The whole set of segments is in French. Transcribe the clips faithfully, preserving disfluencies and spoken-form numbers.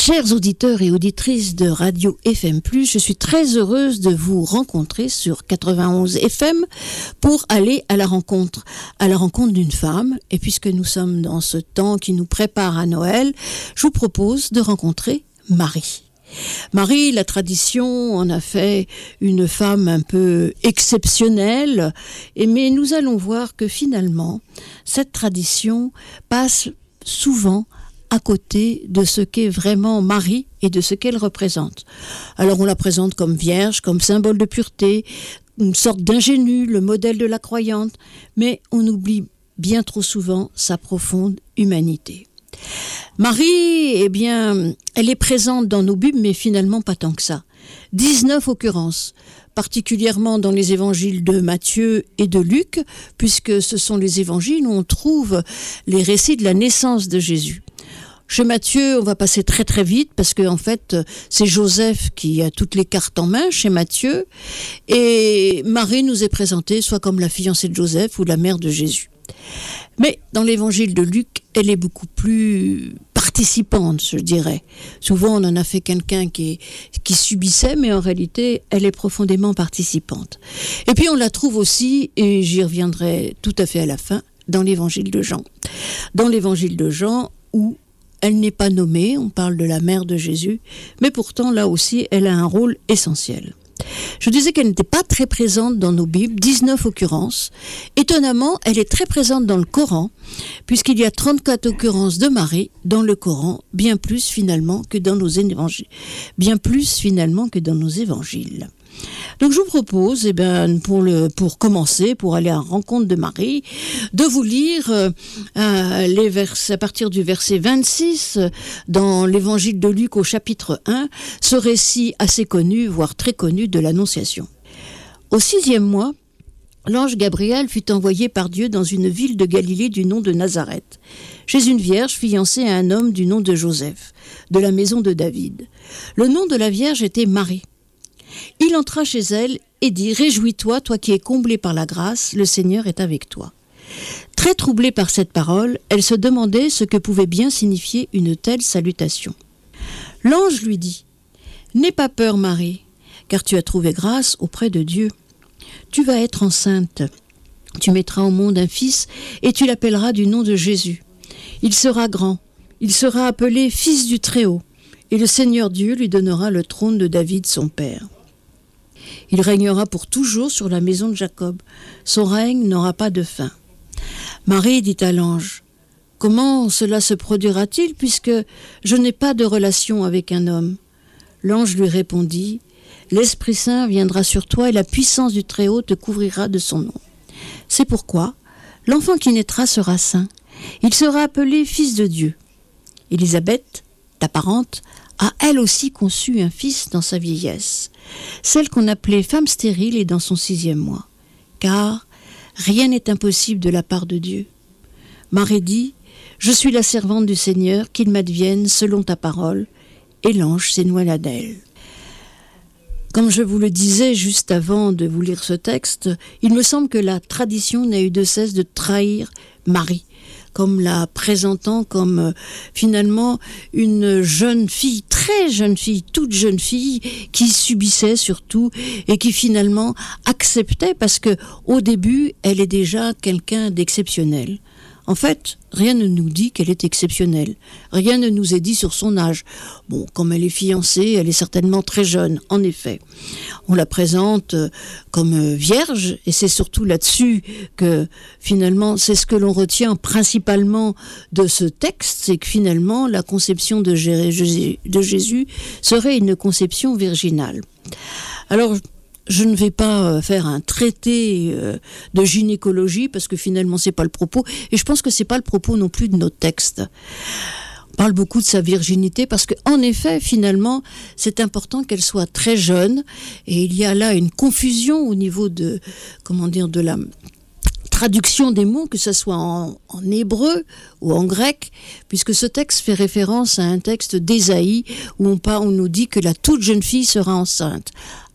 Chers auditeurs et auditrices de Radio F M plus, je suis très heureuse de vous rencontrer sur quatre-vingt-onze F M pour aller à la rencontre, à la rencontre d'une femme. Et puisque nous sommes dans ce temps qui nous prépare à Noël, je vous propose de rencontrer Marie. Marie, la tradition en a fait une femme un peu exceptionnelle, et mais nous allons voir que finalement, cette tradition passe souvent à côté de ce qu'est vraiment Marie et de ce qu'elle représente. Alors on la présente comme vierge, comme symbole de pureté, une sorte d'ingénue, le modèle de la croyante, mais on oublie bien trop souvent sa profonde humanité. Marie, eh bien, elle est présente dans nos Bibles, mais finalement pas tant que ça. dix-neuf occurrences, particulièrement dans les évangiles de Matthieu et de Luc, puisque ce sont les évangiles où on trouve les récits de la naissance de Jésus. Chez Matthieu, on va passer très très vite parce que en fait, c'est Joseph qui a toutes les cartes en main chez Matthieu, et Marie nous est présentée soit comme la fiancée de Joseph ou la mère de Jésus. Mais dans l'évangile de Luc, elle est beaucoup plus participante, je dirais. Souvent, on en a fait quelqu'un qui, qui subissait, mais en réalité, elle est profondément participante. Et puis, on la trouve aussi, et j'y reviendrai tout à fait à la fin, dans l'évangile de Jean. Dans l'évangile de Jean, où elle n'est pas nommée, on parle de la mère de Jésus, mais pourtant, là aussi, elle a un rôle essentiel. Je disais qu'elle n'était pas très présente dans nos Bibles, dix-neuf occurrences. Étonnamment, elle est très présente dans le Coran, puisqu'il y a trente-quatre occurrences de Marie dans le Coran, bien plus finalement que dans nos évangiles. Bien plus finalement que dans nos évangiles. Donc je vous propose, eh ben, pour, le, pour commencer, pour aller à la rencontre de Marie, de vous lire euh, les versets, à partir du verset vingt-six dans l'évangile de Luc au chapitre un, ce récit assez connu, voire très connu, de l'Annonciation. Au sixième mois, l'ange Gabriel fut envoyé par Dieu dans une ville de Galilée du nom de Nazareth, chez une vierge fiancée à un homme du nom de Joseph, de la maison de David. Le nom de la vierge était Marie. Il entra chez elle et dit « Réjouis-toi, toi qui es comblée par la grâce, le Seigneur est avec toi. » Très troublée par cette parole, elle se demandait ce que pouvait bien signifier une telle salutation. L'ange lui dit « N'aie pas peur, Marie, car tu as trouvé grâce auprès de Dieu. Tu vas être enceinte. Tu mettras au monde un fils et tu l'appelleras du nom de Jésus. Il sera grand. Il sera appelé Fils du Très-Haut. Et le Seigneur Dieu lui donnera le trône de David, son père. Il régnera pour toujours sur la maison de Jacob. Son règne n'aura pas de fin. » Marie dit à l'ange, « Comment cela se produira-t-il puisque je n'ai pas de relation avec un homme ?» L'ange lui répondit, « L'Esprit Saint viendra sur toi et la puissance du Très-Haut te couvrira de son nom. C'est pourquoi l'enfant qui naîtra sera saint. Il sera appelé Fils de Dieu. Élisabeth, ta parente, a elle aussi conçu un fils dans sa vieillesse. Celle qu'on appelait femme stérile est dans son sixième mois. Car rien n'est impossible de la part de Dieu. Marie dit, « Je suis la servante du Seigneur, qu'il m'advienne selon ta parole. » Et l'ange s'éloigna d'elle. Comme je vous le disais juste avant de vous lire ce texte, il me semble que la tradition n'a eu de cesse de trahir Marie, comme la présentant comme euh, finalement une jeune fille, très jeune fille, toute jeune fille, qui subissait surtout et qui finalement acceptait parce que au début, elle est déjà quelqu'un d'exceptionnel. En fait, rien ne nous dit qu'elle est exceptionnelle. Rien ne nous est dit sur son âge. Bon, comme elle est fiancée, elle est certainement très jeune, en effet. On la présente comme vierge, et c'est surtout là-dessus que, finalement, c'est ce que l'on retient principalement de ce texte, c'est que finalement, la conception de Jésus serait une conception virginale. Alors, je ne vais pas faire un traité de gynécologie parce que finalement c'est pas le propos, et je pense que c'est pas le propos non plus de nos textes. On parle beaucoup de sa virginité parce que en effet finalement c'est important qu'elle soit très jeune, et il y a là une confusion au niveau de comment dire de la traduction des mots, que ce soit en, en hébreu ou en grec, puisque ce texte fait référence à un texte d'Ésaïe où on, parle, on nous dit que la toute jeune fille sera enceinte.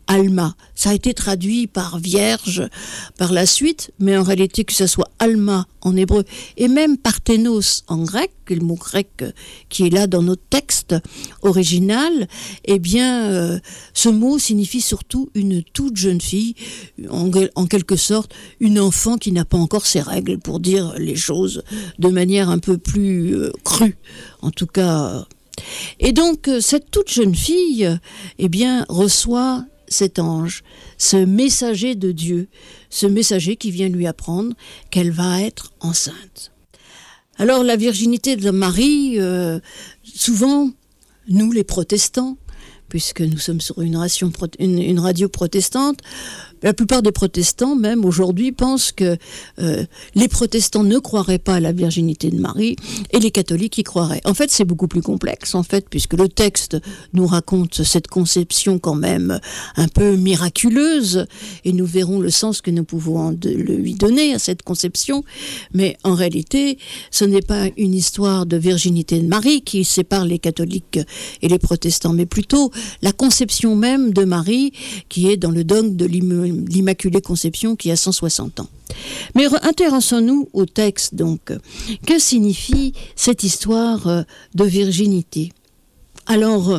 Alma. Ça a été traduit par vierge par la suite, mais en réalité que ce soit Alma en hébreu et même Parthénos en grec, le mot grec qui est là dans notre texte original, eh bien euh, ce mot signifie surtout une toute jeune fille, en, en quelque sorte une enfant qui n'a pas encore ses règles, pour dire les choses de manière un peu plus euh, crue, en tout cas. Et donc cette toute jeune fille, eh bien reçoit cet ange, ce messager de Dieu, ce messager qui vient lui apprendre qu'elle va être enceinte. Alors la virginité de Marie, euh, souvent, nous les protestants, puisque nous sommes sur une radio, une, une radio protestante, la plupart des protestants, même aujourd'hui, pensent que euh, les protestants ne croiraient pas à la virginité de Marie et les catholiques y croiraient. En fait, c'est beaucoup plus complexe, en fait, puisque le texte nous raconte cette conception quand même un peu miraculeuse, et nous verrons le sens que nous pouvons de, lui donner à cette conception. Mais en réalité, ce n'est pas une histoire de virginité de Marie qui sépare les catholiques et les protestants, mais plutôt la conception même de Marie qui est dans le dogme de l'Immaculée l'Immaculée Conception qui a cent soixante ans. Mais intéressons-nous au texte donc. Que signifie cette histoire de virginité ? Alors,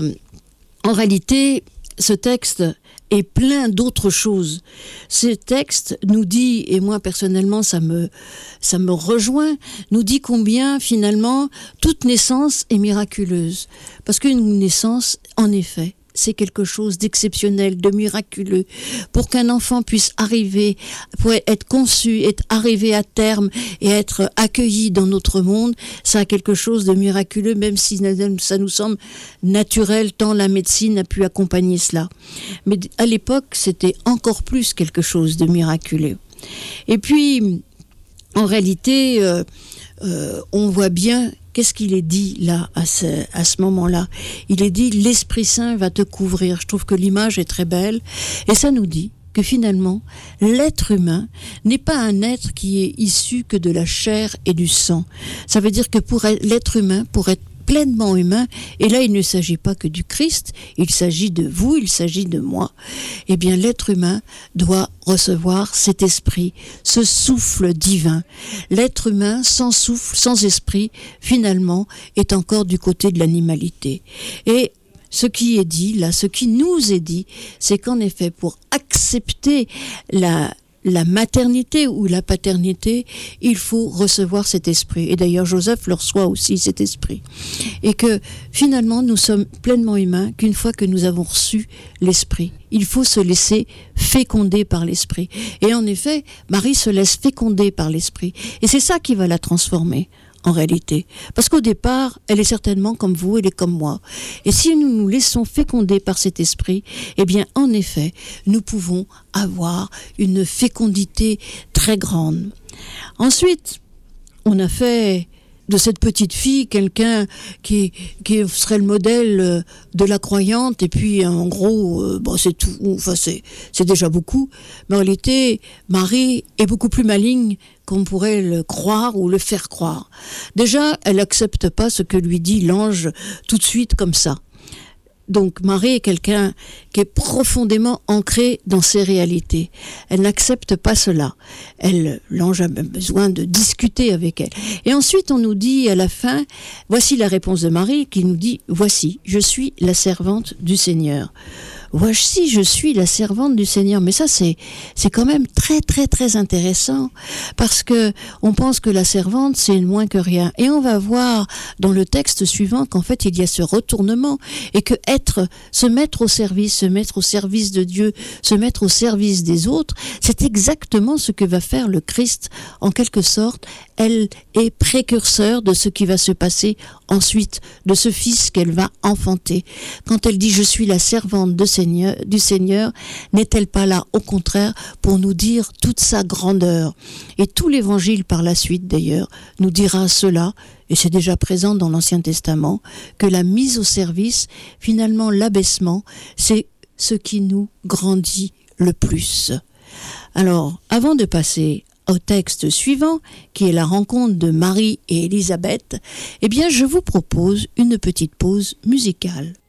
en réalité, ce texte est plein d'autres choses. Ce texte nous dit, et moi personnellement ça me, ça me rejoint, nous dit combien finalement toute naissance est miraculeuse. Parce qu'une naissance, en effet, c'est quelque chose d'exceptionnel, de miraculeux. Pour qu'un enfant puisse arriver, pour être conçu, être arrivé à terme et être accueilli dans notre monde, ça a quelque chose de miraculeux, même si ça nous semble naturel, tant la médecine a pu accompagner cela. Mais à l'époque, c'était encore plus quelque chose de miraculeux. Et puis, en réalité, euh, euh, on voit bien. Qu'est-ce qu'il est dit là, à ce, à ce moment-là ? Il est dit « l'Esprit Saint va te couvrir ». Je trouve que l'image est très belle. Et ça nous dit que finalement, l'être humain n'est pas un être qui est issu que de la chair et du sang. Ça veut dire que pour être, l'être humain, pour être pleinement humain, et là il ne s'agit pas que du Christ, il s'agit de vous, il s'agit de moi, eh bien l'être humain doit recevoir cet esprit, ce souffle divin. L'être humain sans souffle, sans esprit, finalement, est encore du côté de l'animalité. Et ce qui est dit là, ce qui nous est dit, c'est qu'en effet, pour accepter la la maternité ou la paternité, il faut recevoir cet esprit. Et d'ailleurs, Joseph le reçoit aussi, cet esprit. Et que finalement, nous sommes pleinement humains qu'une fois que nous avons reçu l'esprit, il faut se laisser féconder par l'esprit. Et en effet, Marie se laisse féconder par l'esprit. Et c'est ça qui va la transformer. En réalité. Parce qu'au départ, elle est certainement comme vous, elle est comme moi. Et si nous nous laissons féconder par cet esprit, eh bien, en effet, nous pouvons avoir une fécondité très grande. Ensuite, on a fait de cette petite fille quelqu'un qui, qui serait le modèle de la croyante, et puis en gros, euh, bon, c'est tout, enfin c'est, c'est déjà beaucoup, mais en réalité, Marie est beaucoup plus maligne qu'on pourrait le croire ou le faire croire. Déjà, elle n'accepte pas ce que lui dit l'ange tout de suite comme ça. Donc Marie est quelqu'un qui est profondément ancré dans ses réalités. Elle n'accepte pas cela. Elle, l'ange a même besoin de discuter avec elle. Et ensuite on nous dit à la fin, voici la réponse de Marie qui nous dit, voici, je suis la servante du Seigneur. Voici, je suis la servante du Seigneur. Mais ça, c'est, c'est quand même très, très, très intéressant parce que on pense que la servante, c'est moins que rien. Et on va voir dans le texte suivant qu'en fait, il y a ce retournement et que être, se mettre au service, se mettre au service de Dieu, se mettre au service des autres, c'est exactement ce que va faire le Christ. En quelque sorte, elle est précurseur de ce qui va se passer ensuite, de ce fils qu'elle va enfanter. Quand elle dit « je suis la servante de Seigneur, du Seigneur », n'est-elle pas là, au contraire, pour nous dire toute sa grandeur ? Et tout l'évangile par la suite, d'ailleurs, nous dira cela, et c'est déjà présent dans l'Ancien Testament, que la mise au service, finalement l'abaissement, c'est ce qui nous grandit le plus. Alors, avant de passer au texte suivant, qui est la rencontre de Marie et Élisabeth, eh bien, je vous propose une petite pause musicale.